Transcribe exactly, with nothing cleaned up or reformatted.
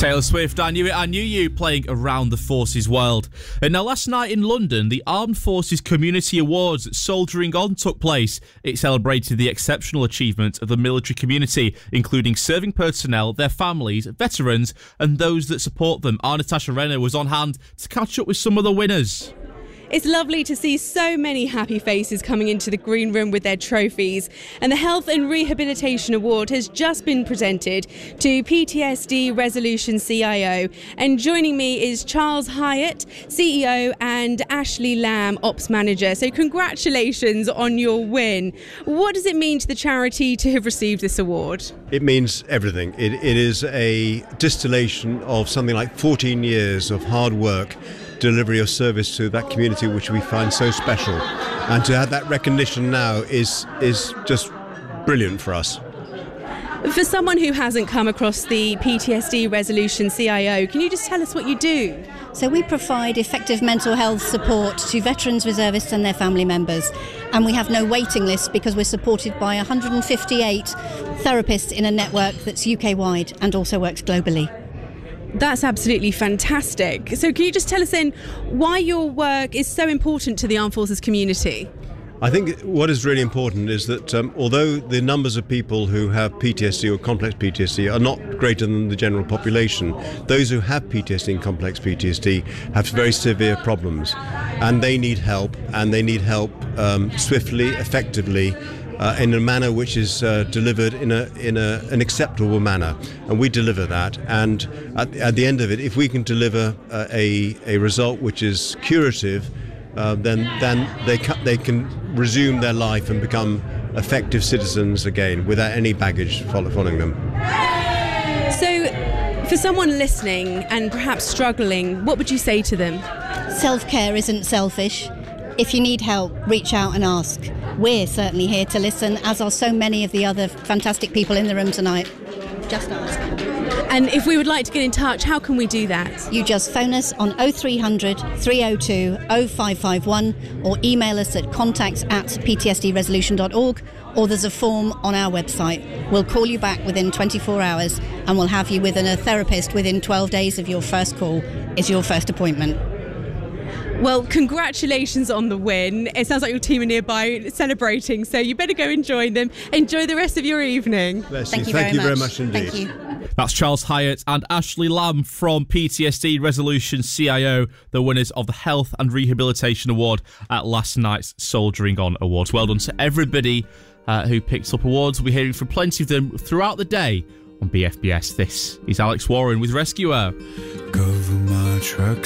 Taylor Swift, I Knew It, I Knew You, playing Around the Forces World. And now, last night in London, the Armed Forces Community Awards at Soldiering On took place. It celebrated the exceptional achievement of the military community, including serving personnel, their families, veterans, and those that support them. Our Natasha Renner was on hand to catch up with some of the winners. It's lovely to see so many happy faces coming into the green room with their trophies. And the Health and Rehabilitation Award has just been presented to P T S D Resolution C I O. And joining me is Charles Hyatt, C E O, and Ashley Lamb, Ops Manager. So congratulations on your win. What does it mean to the charity to have received this award? It means everything. It, it is a distillation of something like fourteen years of hard work, delivery of service to that community which we find so special, and to have that recognition now is is just brilliant for us. For someone who hasn't come across the P T S D Resolution C I O, can you just tell us what you do? So we provide effective mental health support to veterans, reservists and their family members, and we have no waiting list because we're supported by one hundred fifty-eight therapists in a network that's U K wide and also works globally. That's absolutely fantastic. So can you just tell us then why your work is so important to the Armed Forces community? I think what is really important is that um, although the numbers of people who have P T S D or complex P T S D are not greater than the general population, those who have P T S D and complex P T S D have very severe problems, and they need help, and they need help um, swiftly, effectively, Uh, in a manner which is uh, delivered in a in a, an acceptable manner, and we deliver that. And at, at the end of it, if we can deliver uh, a a result which is curative, uh, then then they ca- they can resume their life and become effective citizens again without any baggage follow- following them. So, for someone listening and perhaps struggling, what would you say to them? Self-care isn't selfish. If you need help, reach out and ask. We're certainly here to listen, as are so many of the other fantastic people in the room tonight. Just ask. And if we would like to get in touch, how can we do that? You just phone us on oh three hundred, three oh two, oh five five one or email us at contacts at p t s d resolution dot org, or there's a form on our website. We'll call you back within twenty-four hours and we'll have you with a therapist within twelve days of your first call is your first appointment. Well, congratulations on the win. It sounds like your team are nearby celebrating, so you better go and join them. Enjoy the rest of your evening. Bless Thank you. you, Thank very, you very much. much indeed. Thank you. That's Charles Hyatt and Ashley Lamb from P T S D Resolution C I O, the winners of the Health and Rehabilitation Award at last night's Soldiering On Awards. Well done to everybody uh, who picked up awards. We'll be hearing from plenty of them throughout the day on B F B S. This is Alex Warren with Rescuer. Cover my tracks.